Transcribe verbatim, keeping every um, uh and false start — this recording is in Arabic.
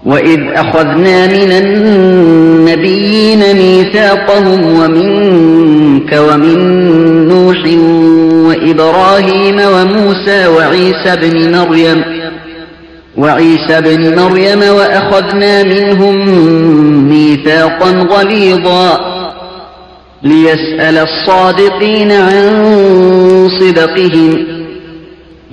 وإذ أخذنا من النبيين ميثاقهم ومنك ومن نوح وإبراهيم وموسى وعيسى بن مريم وعيسى بن مريم وأخذنا منهم ميثاقا غليظا ليسأل الصادقين عن صدقهم